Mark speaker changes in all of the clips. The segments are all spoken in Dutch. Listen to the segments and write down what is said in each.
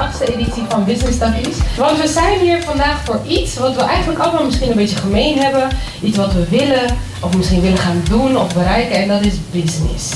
Speaker 1: 8e editie van Business Takkies. Want we zijn hier vandaag voor iets wat we eigenlijk allemaal misschien een beetje gemeen hebben. Iets wat we willen, of misschien willen gaan doen of bereiken. En dat is business.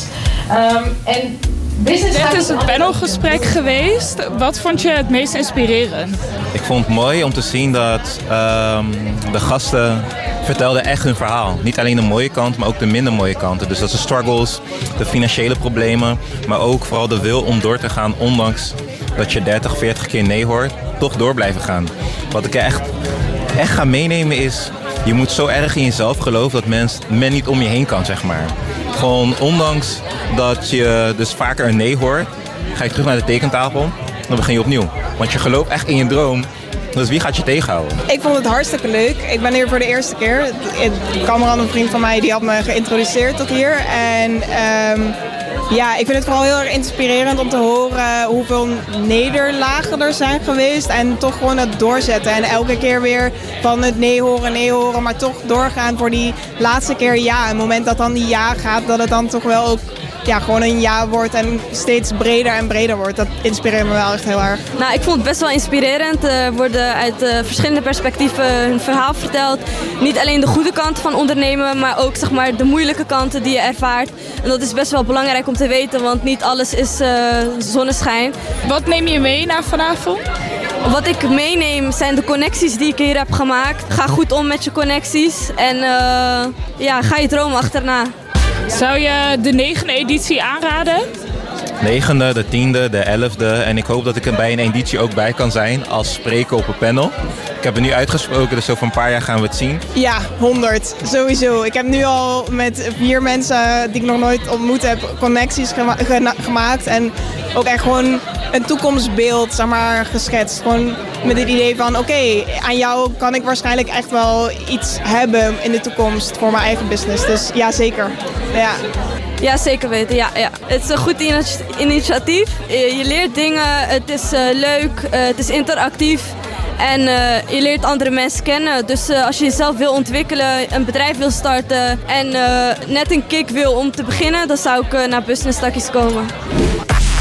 Speaker 2: Dit is een panelgesprek geweest. Wat vond je het meest inspirerend?
Speaker 3: Ik vond het mooi om te zien dat de gasten vertelden echt hun verhaal. Niet alleen de mooie kant, maar ook de minder mooie kanten. Dus dat is de struggles, de financiële problemen, maar ook vooral de wil om door te gaan, ondanks dat je 30, 40 keer nee hoort, toch door blijven gaan. Wat ik echt ga meenemen is, je moet zo erg in jezelf geloven dat men niet om je heen kan, zeg maar. Gewoon ondanks dat je dus vaker een nee hoort, ga je terug naar de tekentafel, dan begin je opnieuw. Want je gelooft echt in je droom. Dus wie gaat je tegenhouden?
Speaker 4: Ik vond het hartstikke leuk. Ik ben hier voor de eerste keer. Cameron, een vriend van mij, die had me geïntroduceerd tot hier. En ik vind het vooral heel erg inspirerend om te horen hoeveel nederlagen er zijn geweest. En toch gewoon het doorzetten. En elke keer weer van het nee horen, maar toch doorgaan voor die laatste keer ja. En het moment dat dan die ja gaat, dat het dan toch wel ook gewoon een ja wordt en steeds breder en breder wordt. Dat inspireert me wel echt heel erg.
Speaker 5: Nou, ik vond het best wel inspirerend. Er worden uit verschillende perspectieven hun verhaal verteld. Niet alleen de goede kanten van ondernemen, maar ook zeg maar, de moeilijke kanten die je ervaart. En dat is best wel belangrijk om te weten, want niet alles is zonneschijn.
Speaker 2: Wat neem je mee naar vanavond?
Speaker 5: Wat ik meeneem zijn de connecties die ik hier heb gemaakt. Ga goed om met je connecties en ga je droom achterna.
Speaker 2: Zou je de 9e editie aanraden?
Speaker 3: 9e, de 10e, de 11e. En ik hoop dat ik er bij een editie ook bij kan zijn als spreker op een panel. Ik heb het nu uitgesproken, dus over een paar jaar gaan we het zien. Ja,
Speaker 4: 100. Sowieso. Ik heb nu al met 4 mensen die ik nog nooit ontmoet heb, connecties gemaakt. En ook echt gewoon een toekomstbeeld, zeg maar, geschetst. Gewoon met het idee van, oké, aan jou kan ik waarschijnlijk echt wel iets hebben in de toekomst voor mijn eigen business. Dus ja, zeker. Ja.
Speaker 5: Ja, zeker weten. Ja. Het is een goed initiatief. Je leert dingen, het is leuk, het is interactief. En je leert andere mensen kennen. Dus als je jezelf wil ontwikkelen, een bedrijf wil starten en net een kick wil om te beginnen, dan zou ik naar Business Takkies komen.